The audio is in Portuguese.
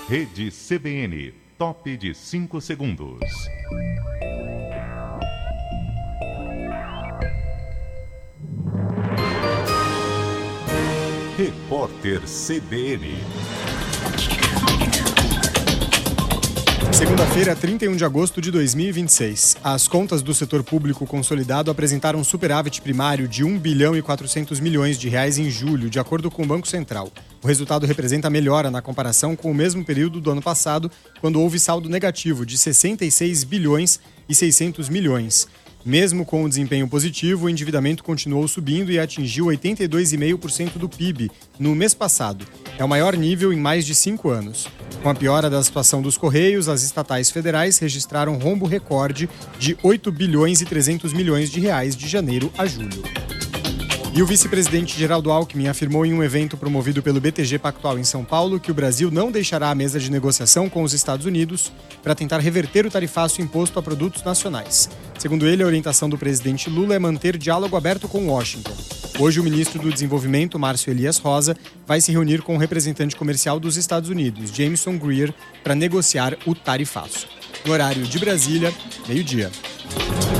Rede CBN, top de 5 segundos. Repórter CBN. Segunda-feira, 31 de agosto de 2026. As contas do setor público consolidado apresentaram um superávit primário de 1 bilhão e 400 milhões de reais em julho, de acordo com o Banco Central. O resultado representa melhora na comparação com o mesmo período do ano passado, quando houve saldo negativo de 66 bilhões e 600 milhões. Mesmo com o desempenho positivo, o endividamento continuou subindo e atingiu 82,5% do PIB no mês passado. É o maior nível em mais de 5 anos. Com a piora da situação dos Correios, as estatais federais registraram rombo recorde de 8 bilhões e 300 milhões de reais de janeiro a julho. E o vice-presidente Geraldo Alckmin afirmou em um evento promovido pelo BTG Pactual em São Paulo que o Brasil não deixará a mesa de negociação com os Estados Unidos para tentar reverter o tarifaço imposto a produtos nacionais. Segundo ele, a orientação do presidente Lula é manter diálogo aberto com Washington. Hoje, o ministro do Desenvolvimento, Márcio Elias Rosa, vai se reunir com o representante comercial dos Estados Unidos, Jameson Greer, para negociar o tarifaço. No horário de Brasília, meio-dia.